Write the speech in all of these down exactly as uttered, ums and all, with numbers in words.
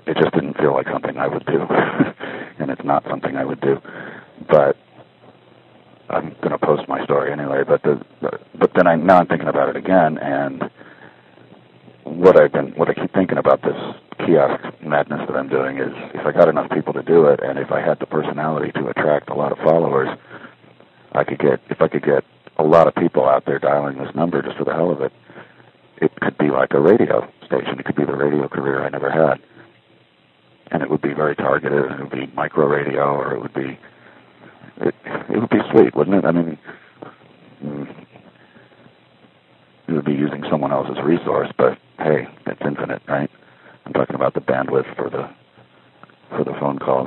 it just didn't feel like something I would do, and it's not something I would do. But I'm going to post my story anyway. But the, but then I now I'm thinking about it again, and what I've been what I keep thinking about this kiosk madness that I'm doing is if I got enough people to do it, and if I had the personality to attract a lot of followers, I could get if I could get a lot of people out there dialing this number just for the hell of it. It could be like a radio station. It could be the radio career I never had. And it would be very targeted, and it would be micro radio, or it would be, it, it would be sweet, wouldn't it? I mean, it would be using someone else's resource, but hey, it's infinite, right? I'm talking about the bandwidth for the, for the phone calls.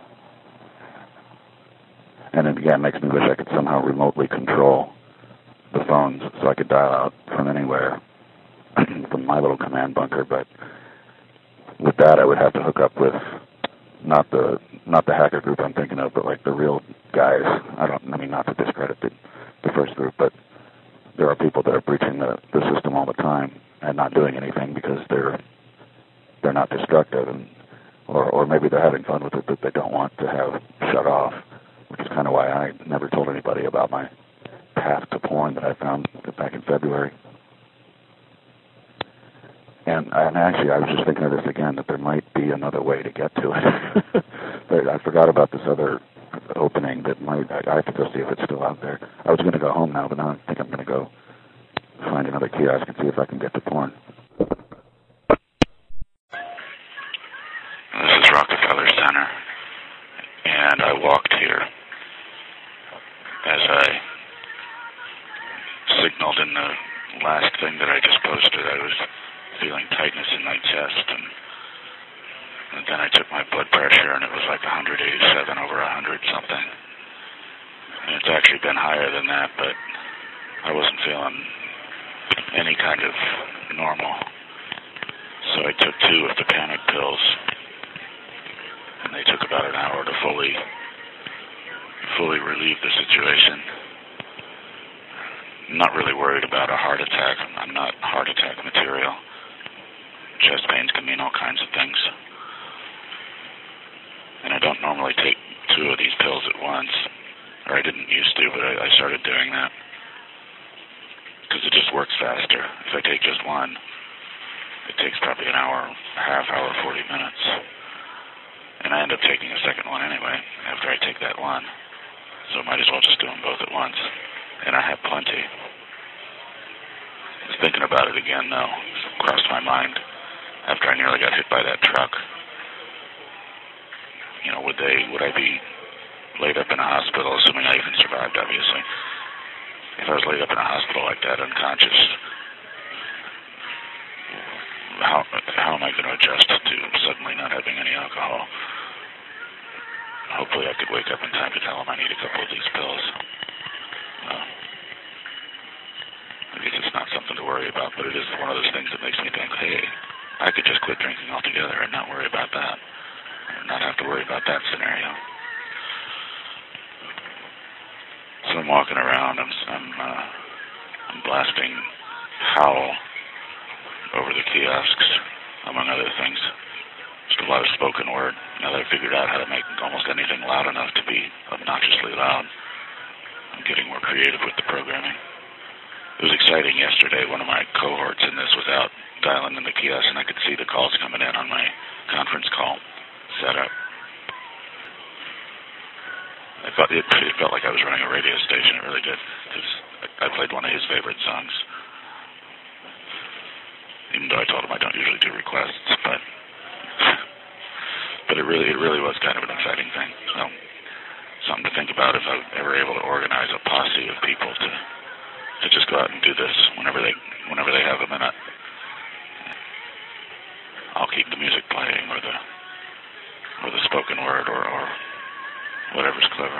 And it, again, makes me wish I could somehow remotely control the phones so I could dial out from anywhere from my little command bunker, but with that I would have to hook up with not the not the hacker group I'm thinking of, but like the real guys. I don't I mean not to discredit the, the first group, but there are people that are breaching the, the system all the time and not doing anything because they're they're not destructive, and or or maybe they're having fun with it that they don't want to have shut off, which is kind of why I never told anybody about my path to porn that I found back in February. And, and actually, I was just thinking of this again, that there might be another way to get to it. But I forgot about this other opening that might, I, I have to go see if it's still out there. I was going to go home now, but now I think I'm going to go find another kiosk and see if I can get to porn. This is Rockefeller Center, and I walked here as I signaled in the last thing that I just posted. I was feeling tightness in my chest, and, and then I took my blood pressure, and it was like one eighty-seven over one hundred something. And it's actually been higher than that, but I wasn't feeling any kind of normal. So I took two of the panic pills, and they took about an hour to fully, fully relieve the situation. I'm not really worried about a heart attack. I'm not heart attack material. Chest pains can mean all kinds of things. And I don't normally take two of these pills at once, or I didn't used to, but I, I started doing that because it just works faster. If I take just one, it takes probably an hour, a half hour, forty minutes. And I end up taking a second one anyway after I take that one. So I might as well just do them both at once. And I have plenty. I was thinking about it again, though. It crossed my mind after I nearly got hit by that truck. You know, would they, would I be laid up in a hospital, assuming I even survived, obviously. If I was laid up in a hospital like that, unconscious, how how am I going to adjust to suddenly not having any alcohol? Hopefully I could wake up in time to tell them I need a couple of these pills. Uh, I guess it's not something to worry about, but it is one of those things that makes me think, hey, I could just quit drinking altogether and not worry about that, or not have to worry about that scenario. So I'm walking around, I'm I'm, uh, I'm blasting Howl over the kiosks, among other things. Just a lot of spoken word. Now that I figured out how to make almost anything loud enough to be obnoxiously loud, I'm getting more creative with the programming. It was exciting yesterday. One of my cohorts in this was out dialing in the kiosk, and I could see the calls coming in on my conference call setup. I felt it, it felt like I was running a radio station. It really did, because I played one of his favorite songs. Even though I told him I don't usually do requests, but but it really it really was kind of an exciting thing. So something to think about if I'm ever able to organize a posse of people to to just go out and do this whenever they whenever they have a minute. I'll keep the music playing, or the or the spoken word, or, or whatever's clever.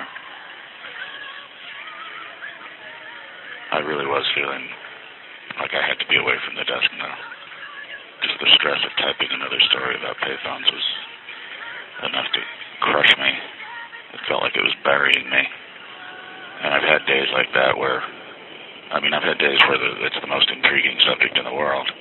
I really was feeling like I had to be away from the desk now. Just the stress of typing another story about payphones was enough to crush me. It felt like it was burying me. And I've had days like that where, I mean, I've had days where the, it's the most intriguing subject in the world.